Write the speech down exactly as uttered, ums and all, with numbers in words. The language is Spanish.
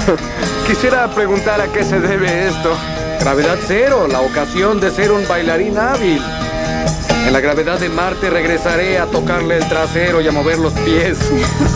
Quisiera preguntar a qué se debe esto. Gravedad cero, la ocasión de ser un bailarín hábil. En la gravedad de Marte regresaré a tocarle el trasero y a mover los pies.